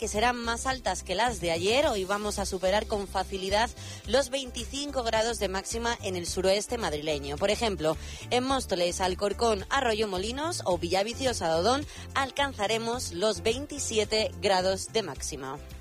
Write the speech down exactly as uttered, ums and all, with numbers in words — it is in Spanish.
que serán más altas que las de ayer. Hoy vamos a superar con facilidad los veinticinco grados de máxima en el suroeste madrileño. Por ejemplo, en Móstoles, Alcorcón, Arroyo Molinos o Villaviciosa de Odón alcanzaremos los veintisiete grados de máxima.